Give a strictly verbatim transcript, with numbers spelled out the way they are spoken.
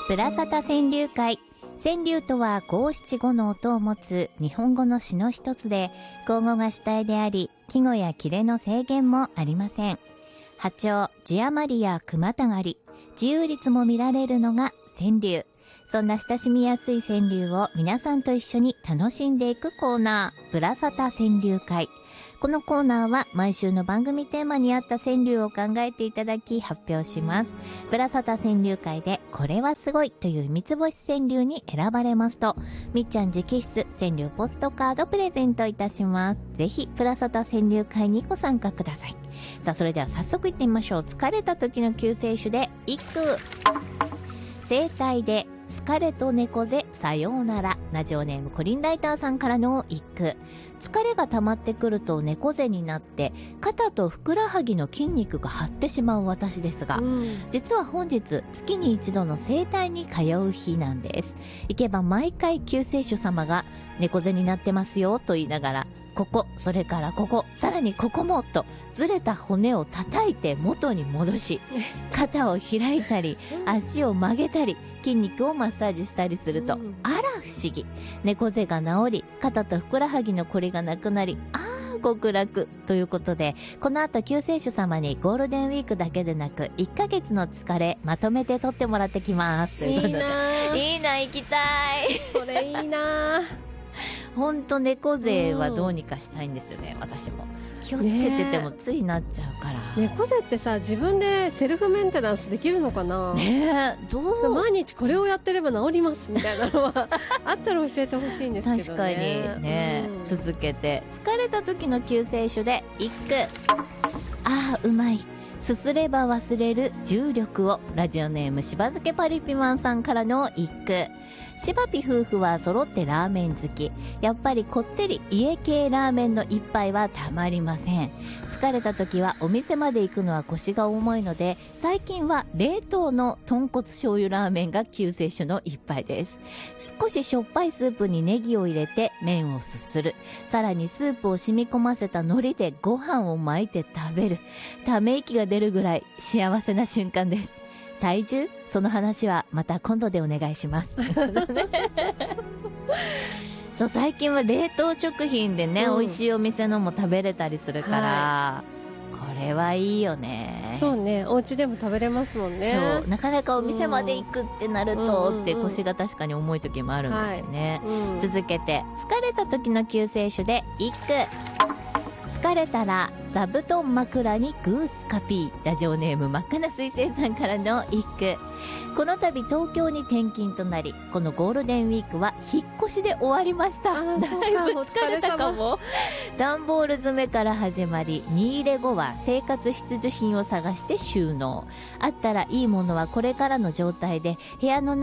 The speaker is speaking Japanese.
プラサタ川柳会。川柳とは五七五の音を持つ日本語の詩の一つで、口語が主体であり、季語や切れの制限もありません。破調、字余りや句またがり、自由律も見られるのが川柳。そんな親しみやすい川柳を皆さんと一緒に楽しんでいくコーナー、プラサタ川柳会。このコーナーは毎週の番組テーマに合った川柳を考えていただき発表します。プラサタ川柳会でこれはすごいという三つ星川柳に選ばれますと、みっちゃん直筆川柳ポストカードプレゼントいたします。ぜひプラサタ川柳会にご参加ください。さあ、それでは早速いってみましょう。疲れた時の救世主で一句。生態で疲れと猫背さようなら。ラジオネームコリンライターさんからの一句。疲れが溜まってくると猫背になって肩とふくらはぎの筋肉が張ってしまう私ですが、うん、実は本日月に一度の整体に通う日なんです。行けば毎回救世主様が猫背になってますよと言いながら、ここ、それからここ、さらにここもとずれた骨を叩いて元に戻し、肩を開いたり足を曲げたり筋肉をマッサージしたりすると、うん、あら不思議、猫背が治り肩とふくらはぎのこりがなくなり、あー極楽ということで、この後救世主様にゴールデンウィークだけでなくいっかげつの疲れまとめて取ってもらってきますということで、いいないいな、行きたいそれいいなほんと猫背はどうにかしたいんですよね、うん、私も気をつけててもついなっちゃうから、 ね、猫背ってさ、自分でセルフメンテナンスできるのかな、 ね、どう毎日これをやってれば治りますみたいなのはあったら教えてほしいんですけどね。 確かにね、うん、続けて疲れた時の救世主で一句。ああうまい、すすれば忘れる重力を。ラジオネームしば漬けパリピマンさんからの一句。しばぴ夫婦は揃ってラーメン好き。やっぱりこってり家系ラーメンの一杯はたまりません。疲れた時はお店まで行くのは腰が重いので、最近は冷凍の豚骨醤油ラーメンが救世主の一杯です。少ししょっぱいスープにネギを入れて麺をすする。さらにスープを染み込ませた海苔でご飯を巻いて食べる。ため息が出るぐらい幸せな瞬間です。体重、その話はまた今度でお願いしますそう、最近は冷凍食品でね、うん、美味しいお店のも食べれたりするから、はい、これはいいよね。 そうね、お家でも食べれますもんね。 そう、なかなかお店まで行くってなると、うん、って腰が確かに重い時もあるんだよね、はい、うん、続けて疲れた時の救世主で一句。疲れたら座布団枕にグースカピー。ラジオネーム真っ赤な水星さんからの一句。この度東京に転勤となり、このゴールデンウィークは引っ越しで終わりました。だいぶ疲れたかも。段ボール詰めから始まり、荷入れ後は生活必需品を探して収納。あったらいいものはこれからの状態で部屋の中